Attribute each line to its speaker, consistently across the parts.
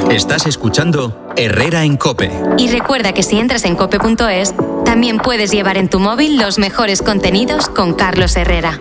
Speaker 1: Estás escuchando Herrera en COPE.
Speaker 2: Y recuerda que si entras en cope.es, también puedes llevar en tu móvil los mejores contenidos con Carlos Herrera.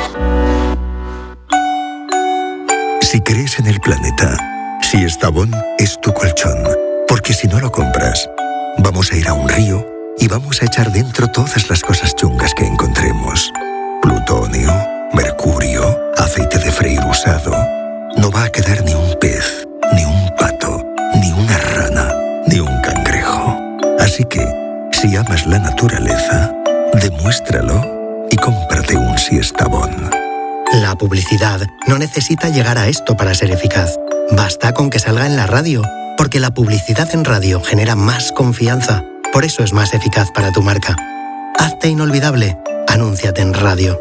Speaker 3: Si crees en el planeta, Siestabón es tu colchón. Porque si no lo compras, vamos a ir a un río y vamos a echar dentro todas las cosas chungas que encontremos. Plutonio, mercurio, aceite de freír usado. No va a quedar ni un pez, ni un pato, ni una rana, ni un cangrejo. Así que, si amas la naturaleza, demuéstralo y cómprate un Siestabón.
Speaker 4: La publicidad no necesita llegar a esto para ser eficaz. Basta con que salga en la radio, porque la publicidad en radio genera más confianza. Por eso es más eficaz para tu marca. Hazte inolvidable. Anúnciate en radio.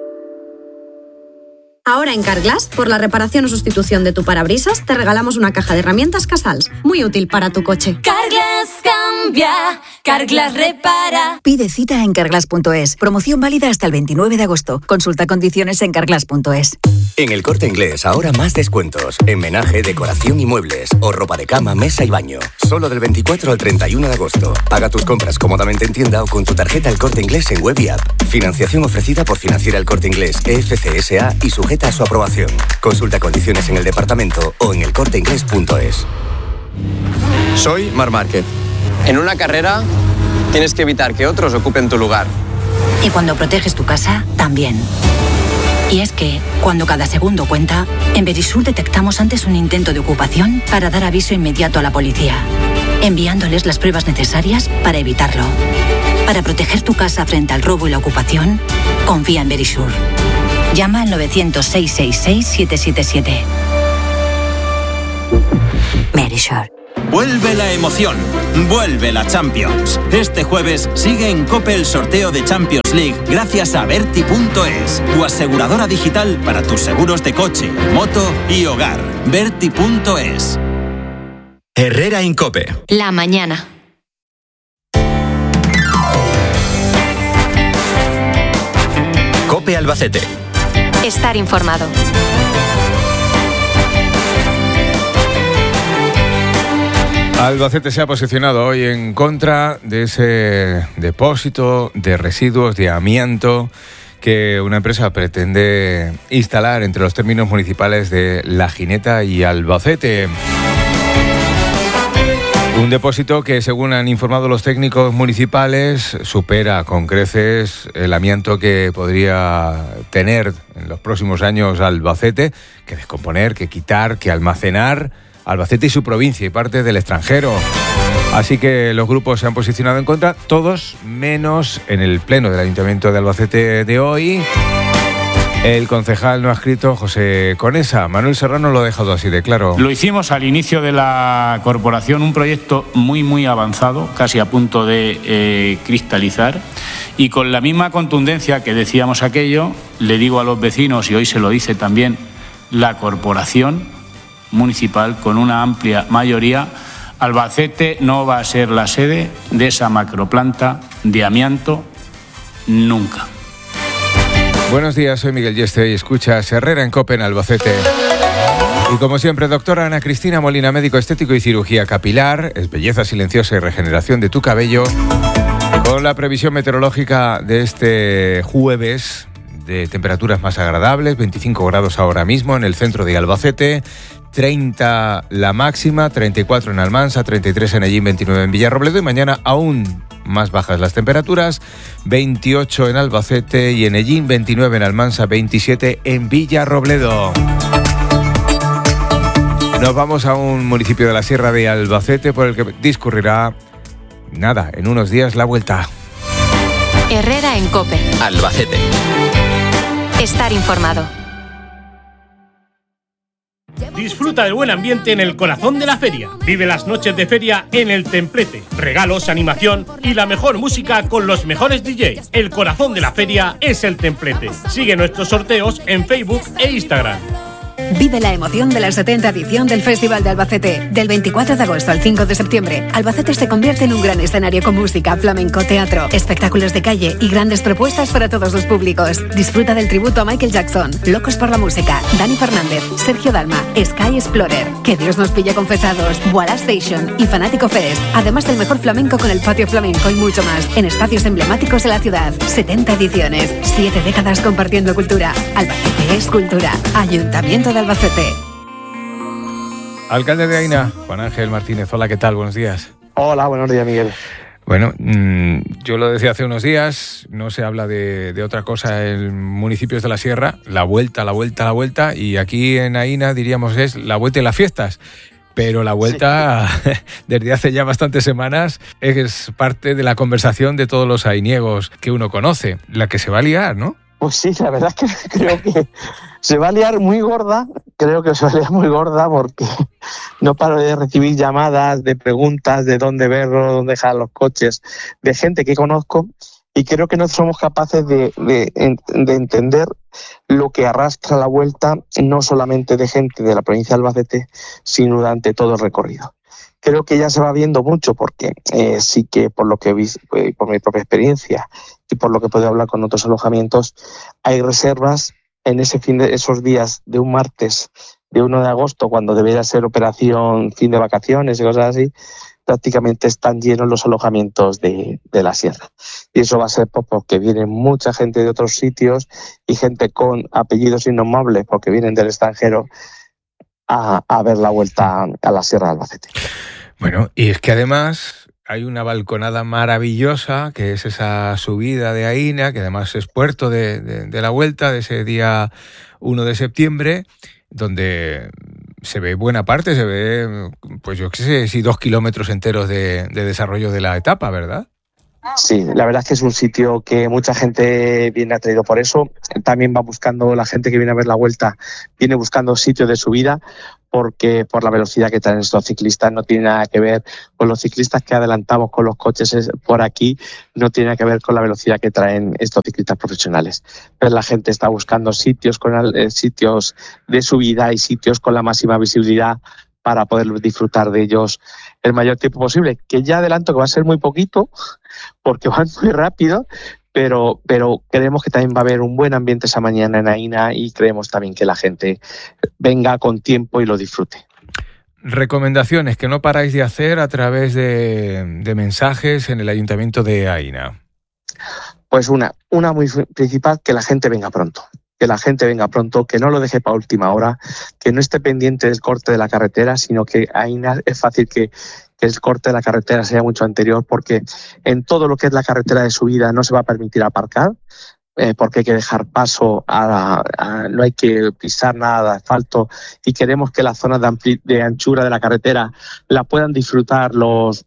Speaker 5: Ahora en Carglass, por la reparación o sustitución de tu parabrisas, te regalamos una caja de herramientas Casals, muy útil para tu coche.
Speaker 6: Carglass cambia, Carglass repara.
Speaker 7: Pide cita en carglass.es. Promoción válida hasta el 29 de agosto. Consulta condiciones en carglass.es.
Speaker 8: En El Corte Inglés ahora más descuentos. En menaje, decoración y muebles. O ropa de cama, mesa y baño. Solo del 24 al 31 de agosto. Paga tus compras cómodamente en tienda o con tu tarjeta El Corte Inglés en web y app. Financiación ofrecida por Financiera El Corte Inglés, EFCSA y sujeta a su aprobación. Consulta condiciones en el departamento o en elcorteinglés.es.
Speaker 9: Soy Marc Márquez. En una carrera tienes que evitar que otros ocupen tu lugar.
Speaker 10: Y cuando proteges tu casa, también. Y es que, cuando cada segundo cuenta, en Verisur detectamos antes un intento de ocupación para dar aviso inmediato a la policía, enviándoles las pruebas necesarias para evitarlo. Para proteger tu casa frente al robo y la ocupación, confía en Verisur. Llama al 900-666-777. Verisur.
Speaker 11: Vuelve la emoción, vuelve la Champions. Este jueves sigue en COPE el sorteo de Champions League gracias a Berti.es, tu aseguradora digital para tus seguros de coche, moto y hogar. Berti.es.
Speaker 1: Herrera en COPE.
Speaker 2: La mañana.
Speaker 1: COPE Albacete.
Speaker 2: Estar informado.
Speaker 12: Albacete se ha posicionado hoy en contra de ese depósito de residuos de amianto que una empresa pretende instalar entre los términos municipales de La Gineta y Albacete. Un depósito que, según han informado los técnicos municipales, supera con creces el amianto que podría tener en los próximos años Albacete, que descomponer, que quitar, que almacenar Albacete y su provincia y parte del extranjero. Así que los grupos se han posicionado en contra, todos menos en el pleno del Ayuntamiento de Albacete de hoy. El concejal no adscrito José Conesa. Manuel Serrano lo ha dejado así de claro.
Speaker 13: Lo hicimos al inicio de la corporación, un proyecto muy avanzado, casi a punto de cristalizar, y con la misma contundencia que decíamos aquello, le digo a los vecinos, y hoy se lo dice también la corporación municipal, con una amplia mayoría, Albacete no va a ser la sede de esa macroplanta de amianto nunca.
Speaker 12: Buenos días, soy Miguel Yeste y escuchas Herrera en COPE en Albacete. Y como siempre, doctora Ana Cristina Molina, médico estético y cirugía capilar, es belleza silenciosa y regeneración de tu cabello, con la previsión meteorológica de este jueves de temperaturas más agradables, 25 grados ahora mismo en el centro de Albacete, 30 la máxima, 34 en Almansa, 33 en Ellín, 29 en Villarrobledo y mañana aún más bajas las temperaturas, 28 en Albacete y en Ellín, 29 en Almansa, 27 en Villarrobledo. Nos vamos a un municipio de la Sierra de Albacete por el que discurrirá, en unos días la vuelta.
Speaker 2: Herrera en COPE.
Speaker 1: Albacete.
Speaker 2: Estar informado.
Speaker 14: Disfruta del buen ambiente en el corazón de la feria. Vive las noches de feria en El Templete. Regalos, animación y la mejor música con los mejores DJs. El corazón de la feria es El Templete. Sigue nuestros sorteos en Facebook e Instagram.
Speaker 15: Vive la emoción de la 70ª edición del Festival de Albacete. Del 24 de agosto al 5 de septiembre, Albacete se convierte en un gran escenario con música, flamenco, teatro, espectáculos de calle y grandes propuestas para todos los públicos. Disfruta del tributo a Michael Jackson, Locos por la Música, Dani Fernández, Sergio Dalma, Sky Explorer, Que Dios nos pille confesados, Voila Station y Fanático Fest. Además del mejor flamenco con el patio flamenco y mucho más en espacios emblemáticos de la ciudad. 70 ediciones, 7 décadas compartiendo cultura. Albacete es cultura. Ayuntamiento de Albacete.
Speaker 12: Alcalde de Aina, Juan Ángel Martínez. Hola, ¿qué tal? Buenos días.
Speaker 16: Hola, buenos días, Miguel.
Speaker 12: Bueno, yo lo decía hace unos días, no se habla de otra cosa en municipios de la Sierra, la vuelta, y aquí en Aina diríamos es la vuelta y las fiestas. Pero la vuelta, sí, desde hace ya bastantes semanas, es parte de la conversación de todos los ainiegos que uno conoce, la que se va a liar, ¿no?
Speaker 16: Pues sí, la verdad es que creo que se va a liar muy gorda, porque no paro de recibir llamadas, de preguntas de dónde verlo, dónde dejar los coches, de gente que conozco, y creo que no somos capaces de entender lo que arrastra la vuelta, no solamente de gente de la provincia de Albacete, sino durante todo el recorrido. Creo que ya se va viendo mucho porque sí que por lo que vi, por mi propia experiencia y por lo que puedo hablar con otros alojamientos, hay reservas en esos días de un martes de 1 de agosto, cuando debería ser operación fin de vacaciones y cosas así, prácticamente están llenos los alojamientos de la Sierra. Y eso va a ser porque viene mucha gente de otros sitios y gente con apellidos innombrables porque vienen del extranjero a ver la vuelta a la Sierra de Albacete.
Speaker 12: Bueno, y es que además hay una balconada maravillosa, que es esa subida de Aina, que además es puerto de la vuelta de ese día 1 de septiembre, donde se ve buena parte, se ve, pues yo qué sé, si 2 kilómetros enteros de desarrollo de la etapa, ¿verdad?
Speaker 16: Sí, la verdad es que es un sitio que mucha gente viene atraído por eso. También va buscando, la gente que viene a ver la vuelta, viene buscando sitios de subida, porque por la velocidad que traen estos ciclistas no tiene nada que ver con los ciclistas que adelantamos con los coches por aquí, no tiene nada que ver con la velocidad que traen estos ciclistas profesionales. Pero la gente está buscando sitios sitios de subida y sitios con la máxima visibilidad para poder disfrutar de ellos el mayor tiempo posible, que ya adelanto que va a ser muy poquito, porque van muy rápido, pero creemos que también va a haber un buen ambiente esa mañana en Aina y creemos también que la gente venga con tiempo y lo disfrute.
Speaker 12: Recomendaciones que no paráis de hacer a través de mensajes en el Ayuntamiento de Aina.
Speaker 16: Pues una muy principal, que la gente venga pronto. Que la gente venga pronto, que no lo deje para última hora, que no esté pendiente del corte de la carretera, sino que ahí es fácil que el corte de la carretera sea mucho anterior, porque en todo lo que es la carretera de subida no se va a permitir aparcar, porque hay que dejar paso no hay que pisar nada de asfalto, y queremos que la zona de anchura de la carretera la puedan disfrutar los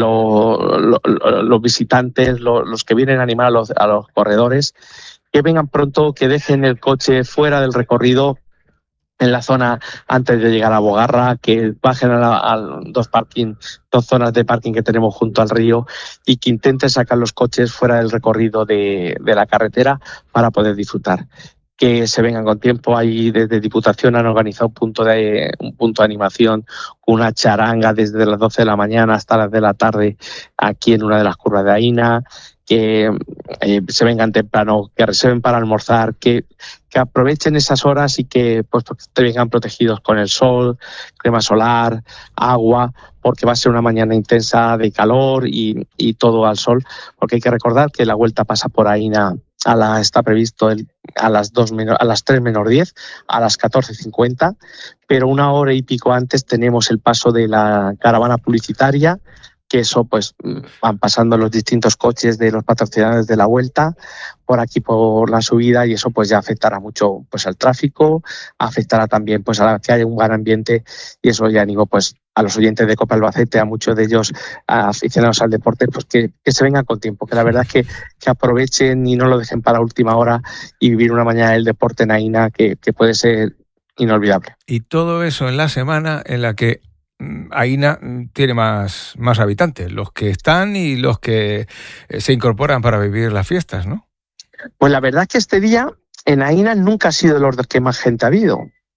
Speaker 16: visitantes, los que vienen a animar a los corredores. Que vengan pronto, que dejen el coche fuera del recorrido en la zona antes de llegar a Bogarra, que bajen a dos zonas de parking que tenemos junto al río y que intenten sacar los coches fuera del recorrido de la carretera para poder disfrutar. Que se vengan con tiempo. Ahí desde Diputación han organizado un punto de animación con una charanga desde las 12 de la mañana hasta las de la tarde aquí en una de las curvas de Aina. Que se vengan temprano, que reserven para almorzar, que aprovechen esas horas y que pues vengan protegidos con el sol, crema solar, agua, porque va a ser una mañana intensa de calor y todo al sol, porque hay que recordar que la vuelta pasa por Aina está previsto a las 3 menos 10, a las 14:50, pero 1 hora y pico antes tenemos el paso de la caravana publicitaria, que eso pues van pasando los distintos coches de los patrocinadores de la vuelta por aquí por la subida, y eso pues ya afectará mucho pues al tráfico, afectará también pues a que haya un buen ambiente, y eso ya digo pues a los oyentes de Cope Albacete, a muchos de ellos aficionados al deporte, pues que se vengan con tiempo, que la verdad es que aprovechen y no lo dejen para última hora y vivir una mañana del deporte en Aina que puede ser inolvidable.
Speaker 12: Y todo eso en la semana en la que Aina tiene más habitantes, los que están y los que se incorporan para vivir las fiestas, ¿no?
Speaker 16: Pues la verdad es que este día en Aina nunca ha sido de los que más gente ha habido,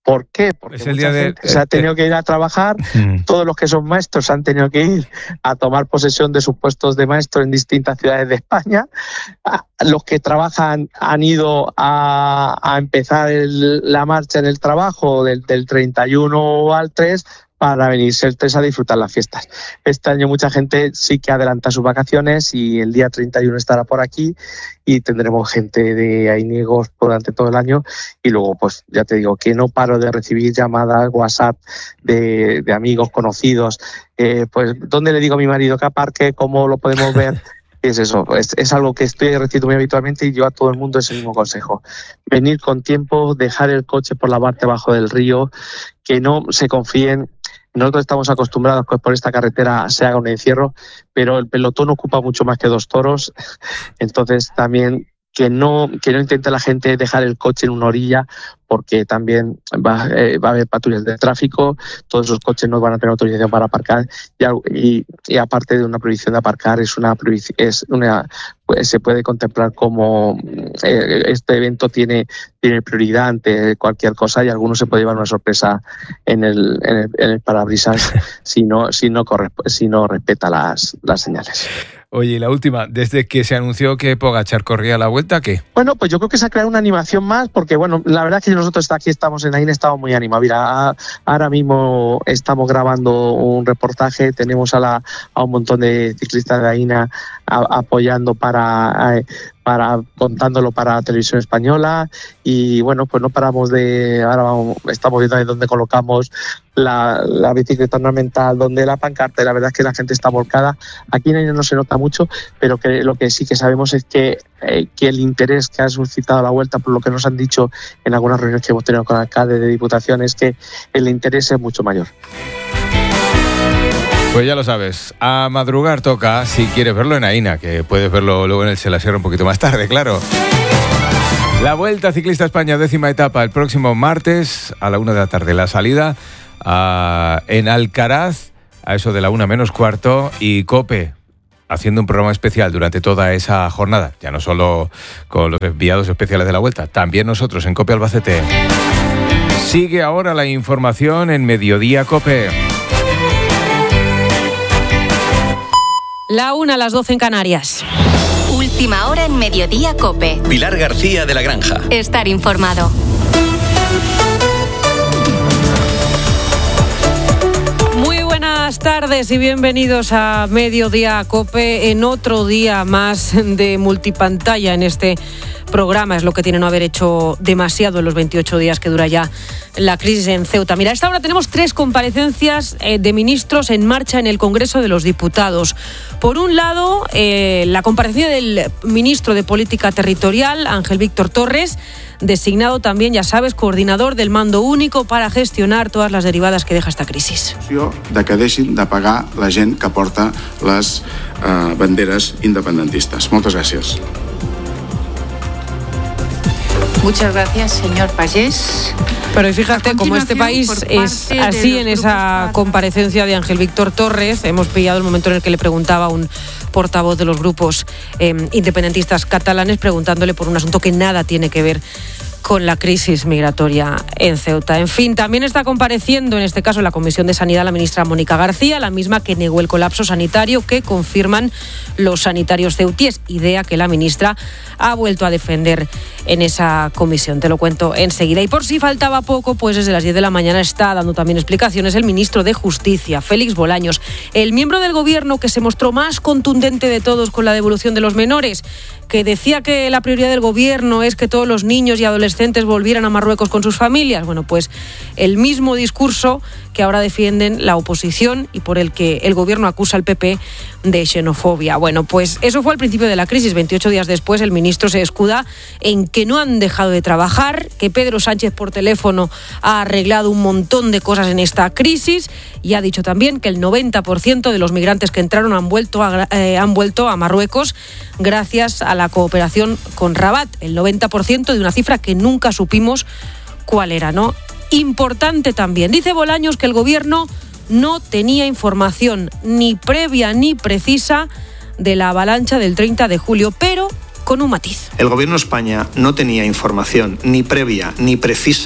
Speaker 16: ¿Por qué? Porque
Speaker 12: es el día
Speaker 16: se ha tenido que ir a trabajar, todos los que son maestros han tenido que ir a tomar posesión de sus puestos de maestro en distintas ciudades de España, los que trabajan han ido a empezar la marcha en el trabajo del 31 al 3 para venirse el 3 a disfrutar las fiestas. Este año mucha gente sí que adelanta sus vacaciones y el día 31 estará por aquí y tendremos gente de Ainiegos durante todo el año y luego pues ya te digo que no paro de recibir llamadas, WhatsApp de amigos, conocidos, pues ¿dónde le digo a mi marido que aparque? ¿Cómo lo podemos ver? Es eso, es algo que estoy recibiendo muy habitualmente y yo a todo el mundo es el mismo consejo. Venir con tiempo, dejar el coche por la parte abajo del río, que no se confíen. Nosotros estamos acostumbrados que por esta carretera se haga un encierro, pero el pelotón ocupa mucho más que 2 toros, entonces también que no intente la gente dejar el coche en una orilla, porque también va a haber patrullas de tráfico, todos esos coches no van a tener autorización para aparcar y aparte de una prohibición de aparcar se puede contemplar como este evento tiene prioridad ante cualquier cosa y algunos se puede llevar una sorpresa en el parabrisas si no respeta las señales.
Speaker 12: Oye, y la última, desde que se anunció que Pogačar corría la Vuelta, ¿qué?
Speaker 16: Bueno, pues yo creo que se ha creado una animación más, porque bueno, la verdad es que nosotros aquí estamos en AINA, estamos muy animados. Mira, ahora mismo estamos grabando un reportaje, tenemos a un montón de ciclistas de AINA apoyando para contándolo para la televisión española y bueno, pues no paramos estamos viendo dónde colocamos la bicicleta ornamental, donde la pancarta, y la verdad es que la gente está volcada. Aquí en AINA no se nota mucho, pero que lo que sí que sabemos es que el interés que ha suscitado la Vuelta, por lo que nos han dicho en algunas reuniones que hemos tenido con alcaldes de Diputación, es que el interés es mucho mayor.
Speaker 12: Pues ya lo sabes, a madrugar toca si quieres verlo en AINA, que puedes verlo luego en el Selasierra un poquito más tarde, claro. La Vuelta Ciclista España, 10ª etapa, el próximo martes a la 1 de la tarde. La salida en Alcaraz, a eso de la 1 menos cuarto, y COPE haciendo un programa especial durante toda esa jornada, ya no solo con los enviados especiales de la Vuelta, también nosotros en COPE Albacete. Sigue ahora la información en Mediodía COPE.
Speaker 17: La 1 a las 12 en Canarias.
Speaker 2: Última hora en Mediodía COPE.
Speaker 1: Pilar García de la Granja.
Speaker 2: Estar informado.
Speaker 17: Muy buenas tardes y bienvenidos a Mediodía COPE en otro día más de multipantalla en este programa. Es lo que tiene no haber hecho demasiado en los 28 días que dura ya la crisis en Ceuta. Mira, a esta hora tenemos 3 comparecencias de ministros en marcha en el Congreso de los Diputados. Por un lado, la comparecencia del ministro de Política Territorial, Ángel Víctor Torres, designado también, ya sabes, coordinador del mando único para gestionar todas las derivadas que deja esta crisis.
Speaker 18: De que deixin de pagar la gent que porta les banderes independentistes. Moltes gràcies.
Speaker 19: Muchas gracias, señor Pagés.
Speaker 17: Pero fíjate, como este país es así, en esa comparecencia de Ángel Víctor Torres, hemos pillado el momento en el que le preguntaba a un portavoz de los grupos independentistas catalanes, preguntándole por un asunto que nada tiene que ver con la crisis migratoria en Ceuta. En fin, también está compareciendo, en este caso en la Comisión de Sanidad, la ministra Mónica García, la misma que negó el colapso sanitario que confirman los sanitarios ceutíes, idea que la ministra ha vuelto a defender en esa comisión. Te lo cuento enseguida. Y por si faltaba poco, pues desde las 10 de la mañana está dando también explicaciones el ministro de Justicia, Félix Bolaños, el miembro del gobierno que se mostró más contundente de todos con la devolución de los menores, que decía que la prioridad del gobierno es que todos los niños y adolescentes volvieran a Marruecos con sus familias. Bueno, pues el mismo discurso que ahora defienden la oposición y por el que el gobierno acusa al PP de xenofobia. Bueno, pues eso fue al principio de la crisis. 28 días después, el ministro se escuda en que no han dejado de trabajar, que Pedro Sánchez por teléfono ha arreglado un montón de cosas en esta crisis y ha dicho también que el 90% de los migrantes que entraron han vuelto a Marruecos gracias a la cooperación con Rabat. El 90% de una cifra que nunca supimos cuál era, ¿no? Importante también. Dice Bolaños que el gobierno no tenía información ni previa ni precisa de la avalancha del 30 de julio, pero con un matiz.
Speaker 20: El gobierno de España no tenía información ni previa ni precisa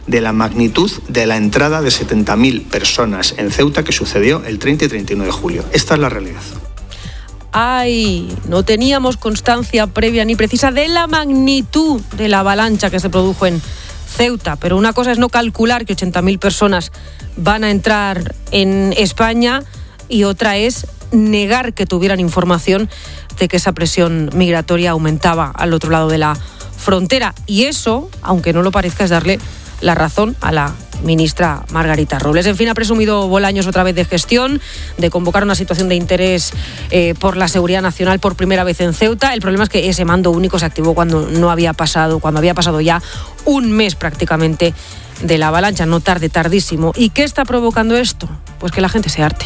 Speaker 20: de la magnitud de la entrada de 70.000 personas en Ceuta que sucedió el 30 y 31 de julio. Esta es la realidad.
Speaker 17: ¡Ay! No teníamos constancia previa ni precisa de la magnitud de la avalancha que se produjo en Ceuta, pero una cosa es no calcular que 80.000 personas van a entrar en España y otra es negar que tuvieran información de que esa presión migratoria aumentaba al otro lado de la frontera. Y eso, aunque no lo parezca, es darle la razón a la ministra Margarita Robles. En fin, ha presumido Bolaños otra vez de gestión, de convocar una situación de interés por la seguridad nacional por primera vez en Ceuta. El problema es que ese mando único se activó cuando había pasado ya un mes prácticamente de la avalancha, no tarde, tardísimo. ¿Y qué está provocando esto? Pues que la gente se harte.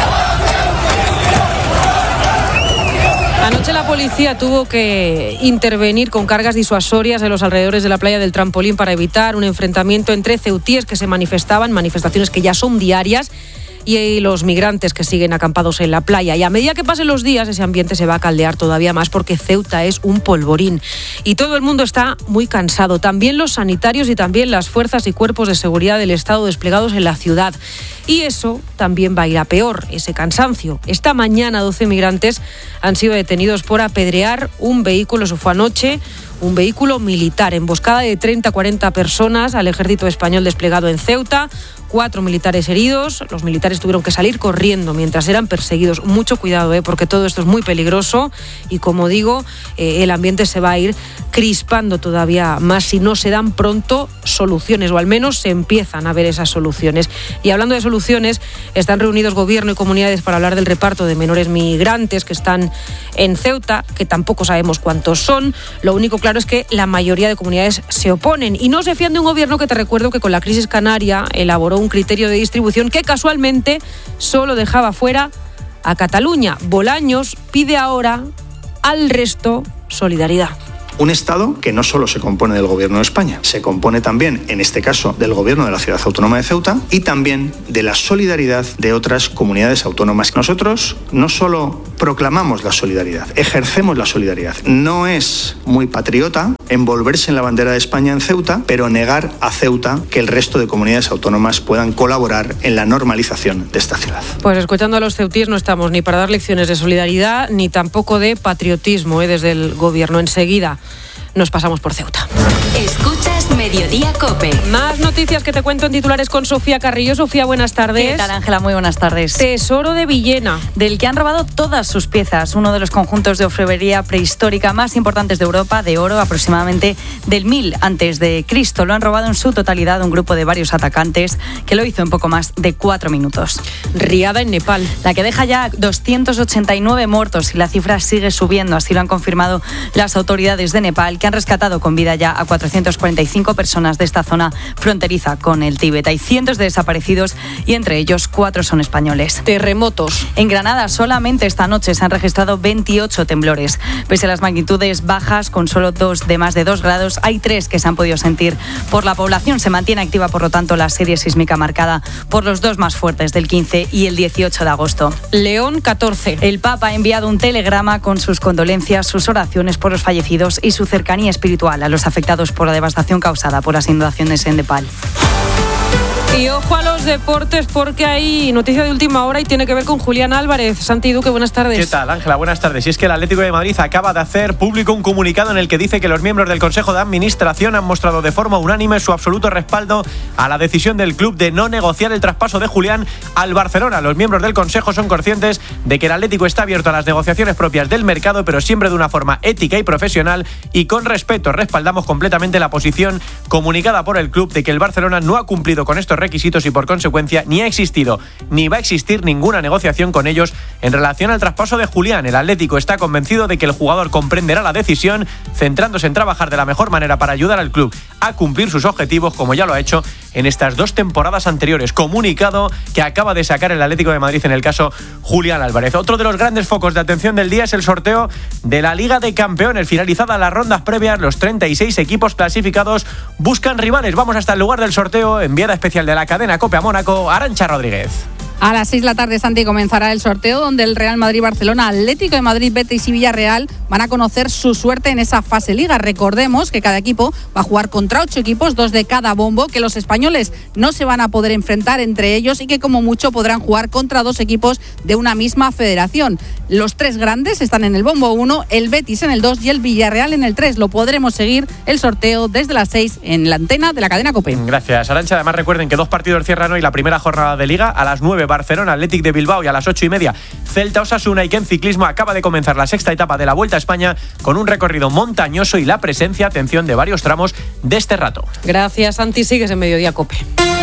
Speaker 17: Anoche la policía tuvo que intervenir con cargas disuasorias en los alrededores de la playa del Trampolín para evitar un enfrentamiento entre ceutíes que se manifestaban, manifestaciones que ya son diarias, y los migrantes que siguen acampados en la playa. Y a medida que pasen los días, ese ambiente se va a caldear todavía más porque Ceuta es un polvorín. Y todo el mundo está muy cansado. También los sanitarios y también las fuerzas y cuerpos de seguridad del Estado desplegados en la ciudad. Y eso también va a ir a peor, ese cansancio. Esta mañana 12 migrantes han sido detenidos por apedrear un vehículo, eso fue anoche, un vehículo militar. Emboscada de 30-40 personas al ejército español desplegado en Ceuta. 4 militares heridos. Los militares tuvieron que salir corriendo mientras eran perseguidos. Mucho cuidado, porque todo esto es muy peligroso y, como digo, el ambiente se va a ir crispando todavía más si no se dan pronto soluciones, o al menos se empiezan a ver esas soluciones. Y hablando de soluciones, están reunidos gobierno y comunidades para hablar del reparto de menores migrantes que están en Ceuta, que tampoco sabemos cuántos son. Lo único claro es que la mayoría de comunidades se oponen y no se fían de un gobierno que, te recuerdo, que con la crisis canaria elaboró un criterio de distribución que casualmente solo dejaba fuera a Cataluña. Bolaños pide ahora al resto solidaridad.
Speaker 20: Un Estado que no solo se compone del Gobierno de España, se compone también, en este caso, del Gobierno de la Ciudad Autónoma de Ceuta y también de la solidaridad de otras comunidades autónomas. Nosotros no solo proclamamos la solidaridad, ejercemos la solidaridad. No es muy patriota envolverse en la bandera de España en Ceuta, pero negar a Ceuta que el resto de comunidades autónomas puedan colaborar en la normalización de esta ciudad.
Speaker 17: Pues escuchando a los ceutíes no estamos ni para dar lecciones de solidaridad ni tampoco de patriotismo desde el Gobierno. Enseguida nos pasamos por Ceuta.
Speaker 2: Escuchas Mediodía COPE.
Speaker 17: Más noticias que te cuento en titulares con Sofía Carrillo. Sofía, buenas tardes.
Speaker 21: ¿Qué tal, Ángela? Muy buenas tardes.
Speaker 17: Tesoro de Villena.
Speaker 21: Del que han robado todas sus piezas. Uno de los conjuntos de orfebrería prehistórica más importantes de Europa, de oro, aproximadamente del 1000 a.C. Lo han robado en su totalidad un grupo de varios atacantes que lo hizo en poco más de 4 minutos.
Speaker 17: Riada en Nepal.
Speaker 21: La que deja ya 289 muertos y la cifra sigue subiendo. Así lo han confirmado las autoridades de Nepal, que han rescatado con vida ya a 445 personas de esta zona fronteriza con el Tíbet. Hay cientos de desaparecidos y entre ellos 4 son españoles.
Speaker 17: Terremotos.
Speaker 21: En Granada solamente esta noche se han registrado 28 temblores. Pese a las magnitudes bajas, con solo 2 de más de 2 grados, hay 3 que se han podido sentir por la población. Se mantiene activa, por lo tanto, la serie sísmica marcada por los 2 más fuertes del 15 y el 18 de agosto.
Speaker 17: León 14.
Speaker 21: El Papa ha enviado un telegrama con sus condolencias, sus oraciones por los fallecidos y su cercanía espiritual a los afectados por la devastación causada por las inundaciones en Nepal.
Speaker 17: Y ojo a los deportes porque hay noticia de última hora y tiene que ver con Julián Álvarez. Santi Duque, buenas tardes.
Speaker 22: ¿Qué tal, Ángela? Buenas tardes. Y es que el Atlético de Madrid acaba de hacer público un comunicado en el que dice que los miembros del Consejo de Administración han mostrado de forma unánime su absoluto respaldo a la decisión del club de no negociar el traspaso de Julián al Barcelona. Los miembros del Consejo son conscientes de que el Atlético está abierto a las negociaciones propias del mercado, pero siempre de una forma ética y profesional y con respeto. Respaldamos completamente la posición comunicada por el club de que el Barcelona no ha cumplido con estos requisitos y por consecuencia ni ha existido ni va a existir ninguna negociación con ellos en relación al traspaso de Julián. El Atlético está convencido de que el jugador comprenderá la decisión, centrándose en trabajar de la mejor manera para ayudar al club a cumplir sus objetivos, como ya lo ha hecho en estas 2 temporadas anteriores. Comunicado que acaba de sacar el Atlético de Madrid en el caso Julián Álvarez. Otro de los grandes focos de atención del día es el sorteo de la Liga de Campeones. Finalizadas las rondas previas, los 36 equipos clasificados buscan rivales. Vamos hasta el lugar del sorteo, enviada especial de la cadena COPE a Mónaco, Arantxa Rodríguez.
Speaker 3: A las 6 de la tarde, Santi, comenzará el sorteo donde el Real Madrid, Barcelona, Atlético de Madrid, Betis y Villarreal van a conocer su suerte en esa fase Liga. Recordemos que cada equipo va a jugar contra 8 equipos, 2 de cada bombo, que los españoles no se van a poder enfrentar entre ellos y que como mucho podrán jugar contra 2 equipos de una misma federación. Los 3 grandes están en el bombo 1, el Betis en el 2 y el Villarreal en el 3. Lo podremos seguir el sorteo desde las 6 en la antena de la cadena COPE.
Speaker 22: Gracias, Arantxa. Además, recuerden que 2 partidos cierran hoy la primera jornada de Liga. A las 9, Barcelona, Athletic de Bilbao, y a las 8:30, Celta Osasuna. Y que en ciclismo acaba de comenzar la 6ª etapa de la Vuelta a España con un recorrido montañoso y la presencia, atención, de varios tramos de este rato.
Speaker 17: Gracias, Santi. Sigues en Mediodía COPE.